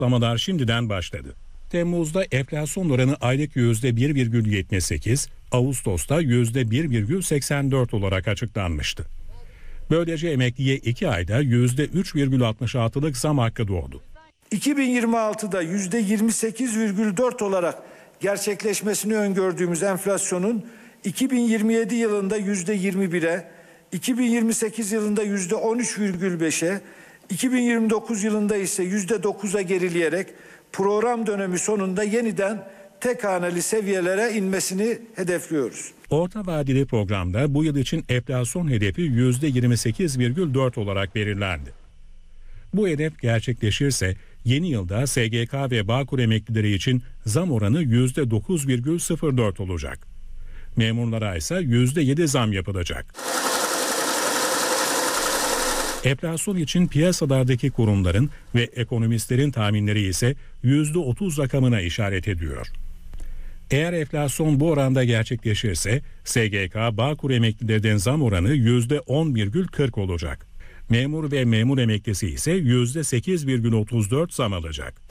kısıtlamalar şimdiden başladı. Temmuz'da enflasyon oranı aylık %1,78, Ağustos'ta %1,84 olarak açıklanmıştı. Böylece emekliye 2 ayda %3,66'lık zam hakkı doğdu. 2026'da %28,4 olarak gerçekleşmesini öngördüğümüz enflasyonun 2027 yılında %21'e, 2028 yılında %13,5'e, 2029 yılında ise %9'a gerileyerek program dönemi sonunda yeniden tek haneli seviyelere inmesini hedefliyoruz. Orta vadeli programda bu yıl için enflasyon hedefi %28,4 olarak belirlendi. Bu hedef gerçekleşirse yeni yılda SGK ve Bağkur emeklileri için zam oranı %9,04 olacak. Memurlara ise %7 zam yapılacak. Enflasyon için piyasalardaki kurumların ve ekonomistlerin tahminleri ise %30 rakamına işaret ediyor. Eğer enflasyon bu oranda gerçekleşirse SGK, Bağkur emeklilerden zam oranı %10,40 olacak. Memur ve memur emeklisi ise %8,34 zam alacak.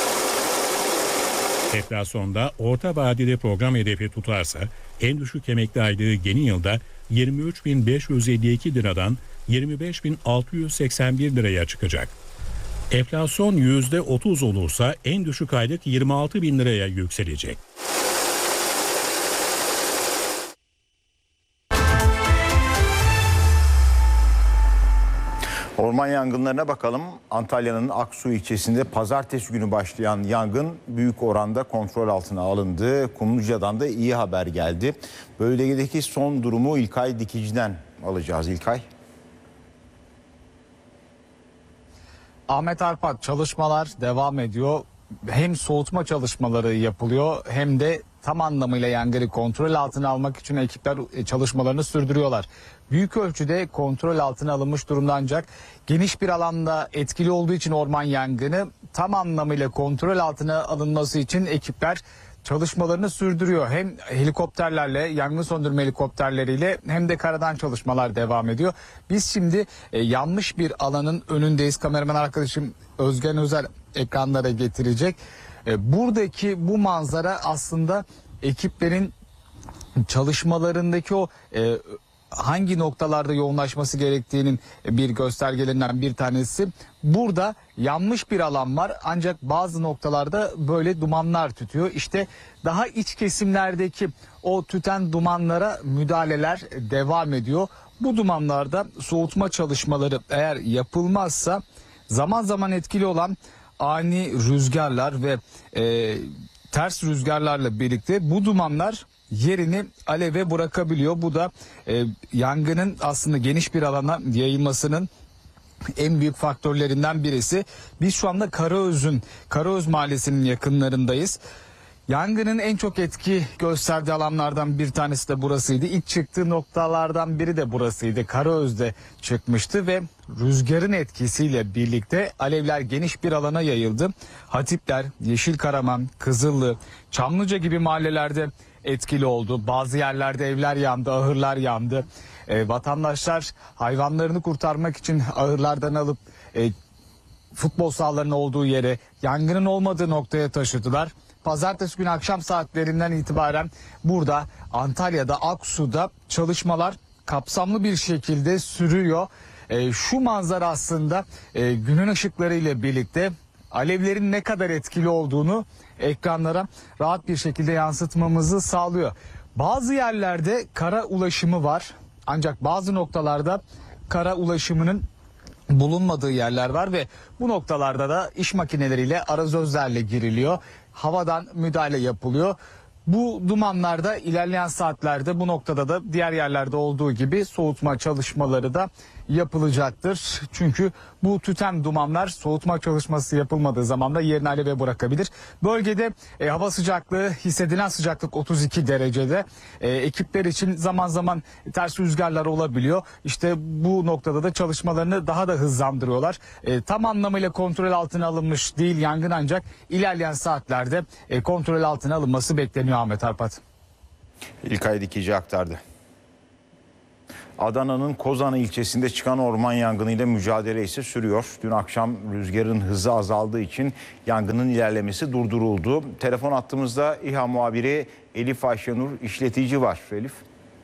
Enflasyonda orta vadeli program hedefi tutarsa en düşük emekli aylığı yeni yılda 23.552 liradan 25.681 liraya çıkacak. Enflasyon %30 olursa en düşük aylık 26.000 liraya yükselecek. Orman yangınlarına bakalım. Antalya'nın Aksu ilçesinde pazartesi günü başlayan yangın büyük oranda kontrol altına alındı. Kumluca'dan da iyi haber geldi. Bölgedeki son durumu İlkay Dikici'den alacağız. İlkay. Ahmet Arpat, çalışmalar devam ediyor. Hem soğutma çalışmaları yapılıyor hem de tam anlamıyla yangını kontrol altına almak için ekipler çalışmalarını sürdürüyorlar. Büyük ölçüde kontrol altına alınmış durumda, ancak geniş bir alanda etkili olduğu için orman yangını tam anlamıyla kontrol altına alınması için ekipler çalışmalarını sürdürüyor. Hem helikopterlerle, yangın söndürme helikopterleriyle hem de karadan çalışmalar devam ediyor. Biz şimdi yanmış bir alanın önündeyiz. Kameraman arkadaşım Özgen Özel ekranlara getirecek. Buradaki bu manzara aslında ekiplerin çalışmalarındaki o hangi noktalarda yoğunlaşması gerektiğinin bir göstergelerinden bir tanesi. Burada yanmış bir alan var, ancak bazı noktalarda böyle dumanlar tütüyor. İşte daha iç kesimlerdeki o tüten dumanlara müdahaleler devam ediyor. Bu dumanlarda soğutma çalışmaları eğer yapılmazsa zaman zaman etkili olan ani rüzgarlar ve ters rüzgarlarla birlikte bu dumanlar yerini aleve bırakabiliyor. Bu da yangının aslında geniş bir alana yayılmasının en büyük faktörlerinden birisi. Biz şu anda Karaöz Mahallesi'nin yakınlarındayız. Yangının en çok etki gösterdiği alanlardan bir tanesi de burasıydı. İlk çıktığı noktalardan biri de burasıydı. Karaöz'de çıkmıştı ve rüzgarın etkisiyle birlikte alevler geniş bir alana yayıldı. Hatipler, Yeşilkaraman, Kızıllı, Çamlıca gibi mahallelerde etkili oldu. Bazı yerlerde evler yandı, ahırlar yandı. Vatandaşlar hayvanlarını kurtarmak için ahırlardan alıp futbol sahalarının olduğu yere, yangının olmadığı noktaya taşıdılar. Pazartesi günü akşam saatlerinden itibaren burada Antalya'da Aksu'da çalışmalar kapsamlı bir şekilde sürüyor. Şu manzara aslında günün ışıkları ile birlikte alevlerin ne kadar etkili olduğunu ekranlara rahat bir şekilde yansıtmamızı sağlıyor. Bazı yerlerde kara ulaşımı var, ancak bazı noktalarda kara ulaşımının bulunmadığı yerler var ve bu noktalarda da iş makineleriyle, arazözlerle giriliyor. Havadan müdahale yapılıyor. Bu dumanlarda ilerleyen saatlerde bu noktada da diğer yerlerde olduğu gibi soğutma çalışmaları da yapılacaktır. Çünkü bu tüten dumanlar soğutma çalışması yapılmadığı zaman da yerini aleve bırakabilir. Bölgede hava sıcaklığı, hissedilen sıcaklık 32 derecede. Ekipler için zaman zaman ters rüzgarlar olabiliyor. İşte bu noktada da çalışmalarını daha da hızlandırıyorlar. Tam anlamıyla kontrol altına alınmış değil yangın, ancak ilerleyen saatlerde kontrol altına alınması bekleniyor Ahmet Arpat. İlkay Dikici aktardı. Adana'nın Kozan ilçesinde çıkan orman yangınıyla mücadele ise sürüyor. Dün akşam rüzgarın hızı azaldığı için yangının ilerlemesi durduruldu. Telefon hattımızda İHA muhabiri Elif Ayşenur işletici var. Elif.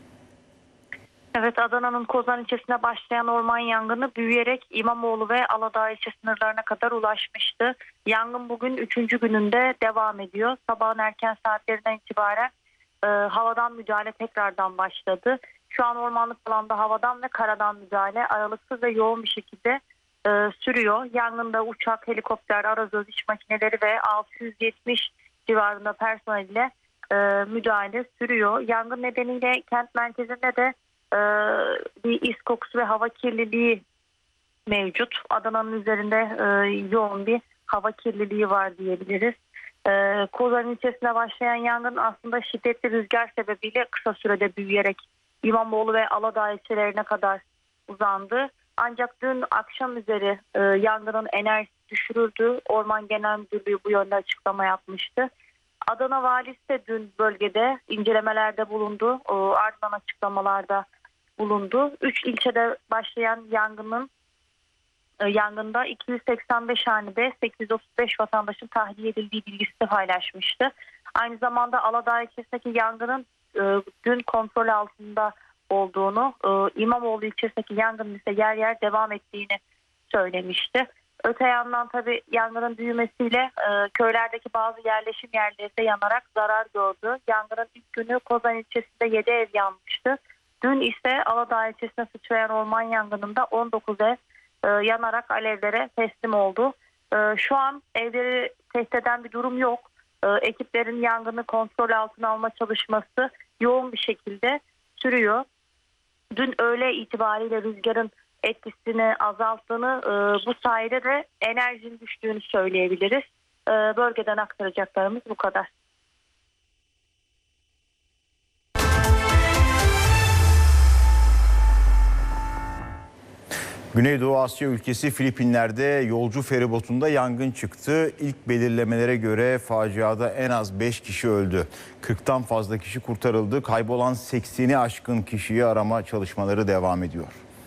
Evet, Adana'nın Kozan ilçesine başlayan orman yangını büyüyerek İmamoğlu ve Aladağ ilçe sınırlarına kadar ulaşmıştı. Yangın bugün 3. gününde devam ediyor. Sabahın erken saatlerinden itibaren havadan müdahale tekrardan başladı. Şu an ormanlık alanda havadan ve karadan müdahale aralıksız ve yoğun bir şekilde sürüyor. Yangında uçak, helikopter, arazöz, iş makineleri ve 670 civarında personel ile müdahale sürüyor. Yangın nedeniyle kent merkezinde de bir is kokusu ve hava kirliliği mevcut. Adana'nın üzerinde yoğun bir hava kirliliği var diyebiliriz. Kozan ilçesine başlayan yangın aslında şiddetli rüzgar sebebiyle kısa sürede büyüyerek İmamoğlu ve Aladağ ilçelerine kadar uzandı. Ancak dün akşam üzeri yangının enerjisi düşürüldü. Orman Genel Müdürlüğü bu yönde açıklama yapmıştı. Adana valisi de dün bölgede incelemelerde bulundu. Ardından açıklamalarda bulundu. 3 ilçede başlayan yangında 285 hanede 835 vatandaşın tahliye edildiği bilgisi de paylaşmıştı. Aynı zamanda Aladağ ilçesindeki yangının dün kontrol altında olduğunu, İmamoğlu ilçesindeki yangının ise yer yer devam ettiğini söylemişti. Öte yandan tabii yangının büyümesiyle köylerdeki bazı yerleşim yerleri de yanarak zarar gördü. Yangının ilk günü Kozan ilçesinde 7 ev yanmıştı. Dün ise Aladağ ilçesine sıçrayan orman yangınında 19 ev yanarak alevlere teslim oldu. Şu an evleri tehdit eden bir durum yok. Ekiplerin yangını kontrol altına alma çalışması yoğun bir şekilde sürüyor. Dün öğle itibariyle rüzgarın etkisini azalttığını, bu sayede de enerjinin düştüğünü söyleyebiliriz. Bölgeden aktaracaklarımız bu kadar. Güneydoğu Asya ülkesi Filipinler'de yolcu feribotunda yangın çıktı. İlk belirlemelere göre faciada en az 5 kişi öldü. 40'tan fazla kişi kurtarıldı. Kaybolan 80'i aşkın kişiyi arama çalışmaları devam ediyor.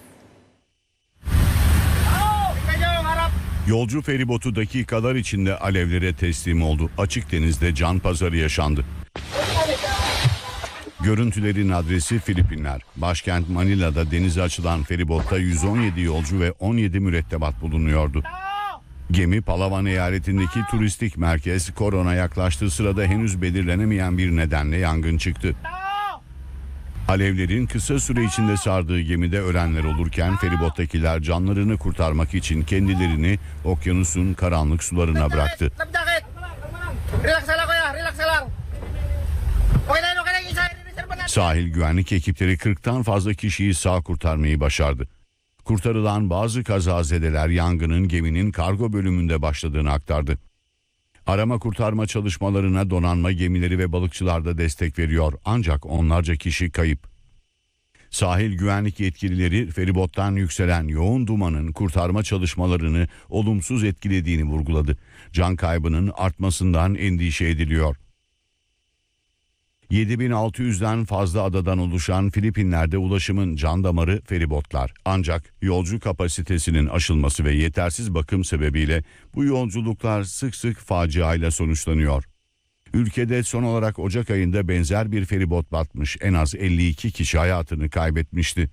Yolcu feribotu dakikalar içinde alevlere teslim oldu. Açık denizde can pazarı yaşandı. Görüntülerin adresi Filipinler. Başkent Manila'da denize açılan feribotta 117 yolcu ve 17 mürettebat bulunuyordu. Gemi Palawan eyaletindeki turistik merkez Coron'a yaklaştığı sırada henüz belirlenemeyen bir nedenle yangın çıktı. Alevlerin kısa süre içinde sardığı gemide ölenler olurken feribottakiler canlarını kurtarmak için kendilerini okyanusun karanlık sularına bıraktı. Sahil güvenlik ekipleri 40'tan fazla kişiyi sağ kurtarmayı başardı. Kurtarılan bazı kazazedeler yangının geminin kargo bölümünde başladığını aktardı. Arama kurtarma çalışmalarına donanma gemileri ve balıkçılar da destek veriyor ancak onlarca kişi kayıp. Sahil güvenlik yetkilileri feribottan yükselen yoğun dumanın kurtarma çalışmalarını olumsuz etkilediğini vurguladı. Can kaybının artmasından endişe ediliyor. 7600'den fazla adadan oluşan Filipinler'de ulaşımın can damarı feribotlar. Ancak yolcu kapasitesinin aşılması ve yetersiz bakım sebebiyle bu yolculuklar sık sık faciayla sonuçlanıyor. Ülkede son olarak Ocak ayında benzer bir feribot batmış. En az 52 kişi hayatını kaybetmişti.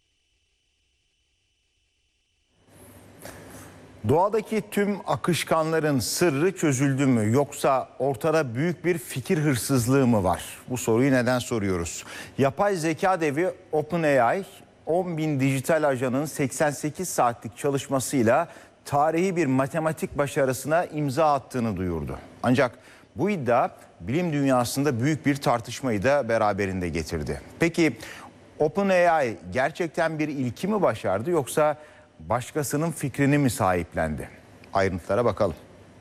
Doğadaki tüm akışkanların sırrı çözüldü mü yoksa ortada büyük bir fikir hırsızlığı mı var? Bu soruyu neden soruyoruz? Yapay zeka devi OpenAI 10.000 dijital ajanın 88 saatlik çalışmasıyla tarihi bir matematik başarısına imza attığını duyurdu. Ancak bu iddia bilim dünyasında büyük bir tartışmayı da beraberinde getirdi. Peki OpenAI gerçekten bir ilki mi başardı yoksa başkasının fikrini mi sahiplendi? Ayrıntılara bakalım.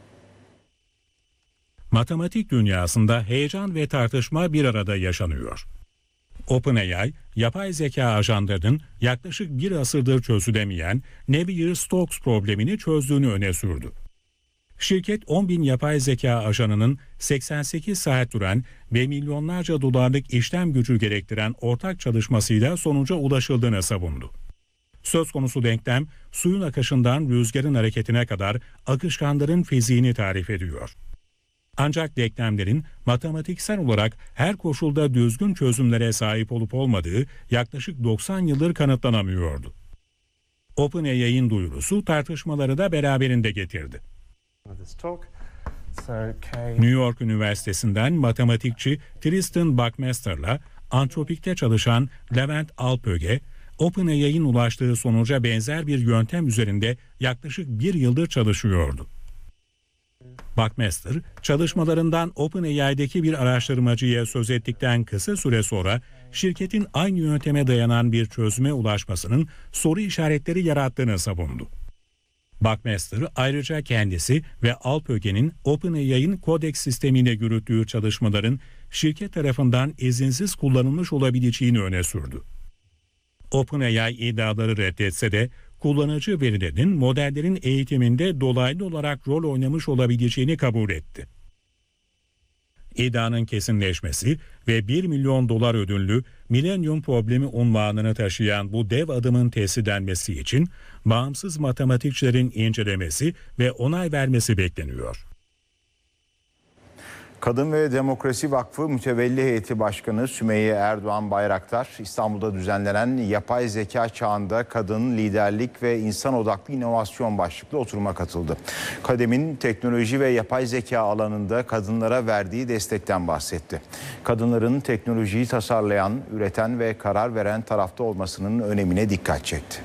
Matematik dünyasında heyecan ve tartışma bir arada yaşanıyor. OpenAI, yapay zeka ajanlarının yaklaşık bir asırdır çözülemeyen Navier-Stokes problemini çözdüğünü öne sürdü. Şirket 10.000 yapay zeka ajanının 88 saat süren ve milyonlarca dolarlık işlem gücü gerektiren ortak çalışmasıyla sonuca ulaşıldığını savundu. Söz konusu denklem suyun akışından rüzgarın hareketine kadar akışkanların fiziğini tarif ediyor. Ancak denklemlerin matematiksel olarak her koşulda düzgün çözümlere sahip olup olmadığı yaklaşık 90 yıldır kanıtlanamıyordu. OpenAI'nin duyurusu tartışmaları da beraberinde getirdi. New York Üniversitesi'nden matematikçi Tristan Buckmaster'la Anthropic'te çalışan Levent Alpöge, OpenAI'nin ulaştığı sonuca benzer bir yöntem üzerinde yaklaşık bir yıldır çalışıyordu. Buckmaster, çalışmalarından OpenAI'deki bir araştırmacıya söz ettikten kısa süre sonra şirketin aynı yönteme dayanan bir çözüme ulaşmasının soru işaretleri yarattığını savundu. Buckmaster ayrıca kendisi ve Alpöge'nin OpenAI'nin Codex sistemiyle yürüttüğü çalışmaların şirket tarafından izinsiz kullanılmış olabileceğini öne sürdü. OpenAI iddiaları reddetse de kullanıcı verilerinin modellerin eğitiminde dolaylı olarak rol oynamış olabileceğini kabul etti. İddianın kesinleşmesi ve 1 milyon dolar ödüllü Millennium Problemi unvanını taşıyan bu dev adımın test edilmesi için bağımsız matematikçilerin incelemesi ve onay vermesi bekleniyor. Kadın ve Demokrasi Vakfı Mütevelli Heyeti Başkanı Sümeyye Erdoğan Bayraktar, İstanbul'da düzenlenen yapay zeka çağında kadın, liderlik ve insan odaklı inovasyon başlıklı oturuma katıldı. KADEM'in teknoloji ve yapay zeka alanında kadınlara verdiği destekten bahsetti. Kadınların teknolojiyi tasarlayan, üreten ve karar veren tarafta olmasının önemine dikkat çekti.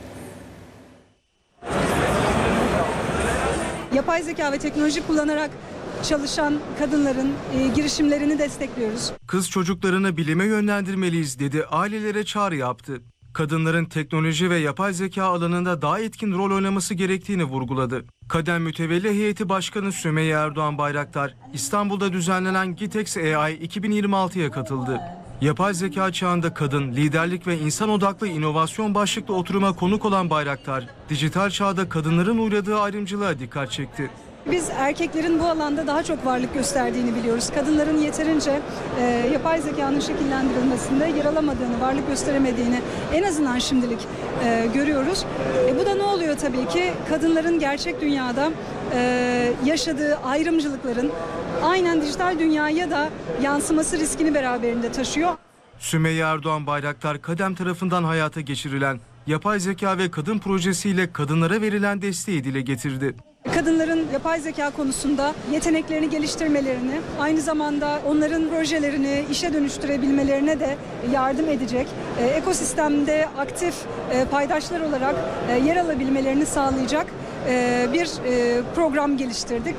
Yapay zeka ve teknoloji kullanarak çalışan kadınların girişimlerini destekliyoruz. Kız çocuklarını bilime yönlendirmeliyiz dedi, ailelere çağrı yaptı. Kadınların teknoloji ve yapay zeka alanında daha etkin rol oynaması gerektiğini vurguladı. KADEM Mütevelli Heyeti Başkanı Sümeyye Erdoğan Bayraktar, İstanbul'da düzenlenen Gitex AI 2026'ya katıldı. Yapay zeka çağında kadın, liderlik ve insan odaklı inovasyon başlıklı oturuma konuk olan Bayraktar, dijital çağda kadınların uğradığı ayrımcılığa dikkat çekti. Biz erkeklerin bu alanda daha çok varlık gösterdiğini biliyoruz. Kadınların yeterince yapay zekanın şekillendirilmesinde yer alamadığını, varlık gösteremediğini en azından şimdilik görüyoruz. Bu da ne oluyor tabii ki? Kadınların gerçek dünyada yaşadığı ayrımcılıkların aynen dijital dünyaya da yansıması riskini beraberinde taşıyor. Sümeyye Erdoğan Bayraktar, KADEM tarafından hayata geçirilen yapay zeka ve kadın projesiyle kadınlara verilen desteği dile getirdi. Kadınların yapay zeka konusunda yeteneklerini geliştirmelerini, aynı zamanda onların projelerini işe dönüştürebilmelerine de yardım edecek, ekosistemde aktif paydaşlar olarak yer alabilmelerini sağlayacak bir program geliştirdik.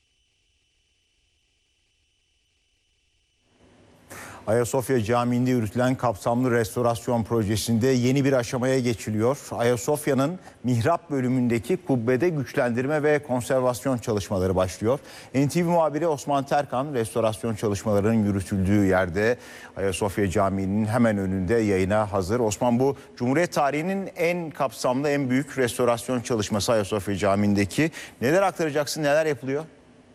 Ayasofya Camii'nde yürütülen kapsamlı restorasyon projesinde yeni bir aşamaya geçiliyor. Ayasofya'nın mihrap bölümündeki kubbede güçlendirme ve konservasyon çalışmaları başlıyor. NTV muhabiri Osman Terkan restorasyon çalışmalarının yürütüldüğü yerde Ayasofya Camii'nin hemen önünde yayına hazır. Osman, bu Cumhuriyet tarihinin en kapsamlı, en büyük restorasyon çalışması Ayasofya Camii'ndeki. Neler aktaracaksın, neler yapılıyor?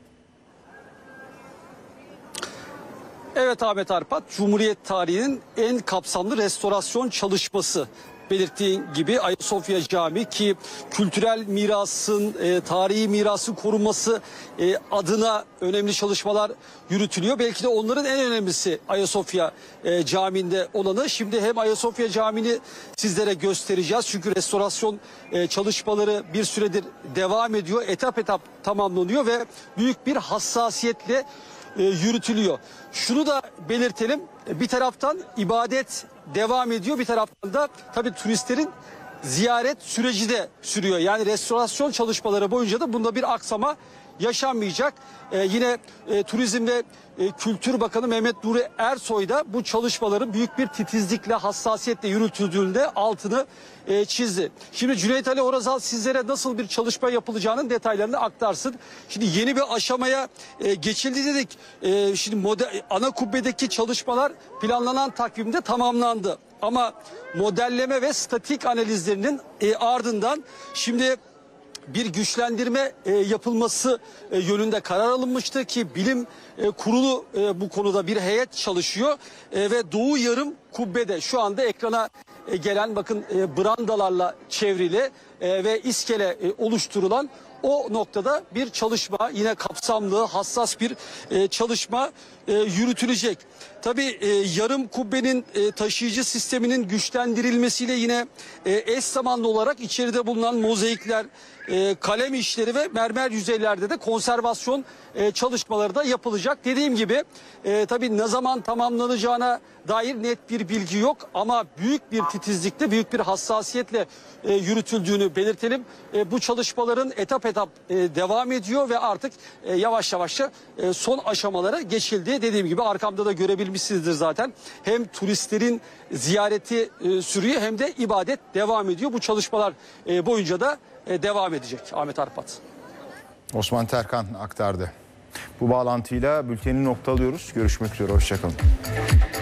Evet Ahmet Arpat, Cumhuriyet tarihinin en kapsamlı restorasyon çalışması. Belirttiğin gibi Ayasofya Camii, ki kültürel mirasın, tarihi mirasın korunması adına önemli çalışmalar yürütülüyor. Belki de onların en önemlisi Ayasofya Camii'nde olanı. Şimdi hem Ayasofya Camii'ni sizlere göstereceğiz. Çünkü restorasyon çalışmaları bir süredir devam ediyor. Etap etap tamamlanıyor ve büyük bir hassasiyetle yürütülüyor. Şunu da belirtelim, bir taraftan ibadet devam ediyor, bir taraftan da tabii turistlerin ziyaret süreci de sürüyor. Yani restorasyon çalışmaları boyunca da bunda bir aksama yaşanmayacak. Yine Turizm ve Kültür Bakanı Mehmet Nuri Ersoy da bu çalışmaların büyük bir titizlikle, hassasiyetle yürütüldüğünde altını çizdi. Şimdi Cüneyt Ali Orazal sizlere nasıl bir çalışma yapılacağının detaylarını aktarsın. Şimdi yeni bir aşamaya geçildi dedik. Şimdi ana kubbedeki çalışmalar planlanan takvimde tamamlandı. Ama modelleme ve statik analizlerinin ardından şimdi bir güçlendirme yapılması yönünde karar alınmıştı ki bilim kurulu bu konuda bir heyet çalışıyor ve Doğu Yarım Kubbe'de şu anda ekrana gelen bakın brandalarla çevrili ve iskele oluşturulan o noktada bir çalışma, yine kapsamlı, hassas bir çalışma yürütülecek. Tabii yarım kubbenin taşıyıcı sisteminin güçlendirilmesiyle yine eş zamanlı olarak içeride bulunan mozaikler, kalem işleri ve mermer yüzeylerde de konservasyon çalışmaları da yapılacak. Dediğim gibi tabii ne zaman tamamlanacağına dair net bir bilgi yok ama büyük bir titizlikle, büyük bir hassasiyetle yürütüldüğünü belirtelim. Bu çalışmaların etap etap devam ediyor ve artık yavaş yavaş son aşamalara geçildi. Dediğim gibi arkamda da görebilmişsinizdir zaten. Hem turistlerin ziyareti sürüyor hem de ibadet devam ediyor. Bu çalışmalar boyunca da devam edecek. Ahmet Arpat. Osman Terkan aktardı. Bu bağlantıyla bülteni noktalıyoruz. Görüşmek üzere, hoşçakalın.